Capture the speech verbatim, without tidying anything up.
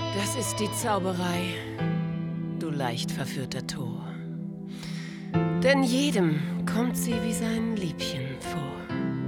Das ist die Zauberei, du leicht verführter Tor. Denn jedem kommt sie wie sein Liebchen vor.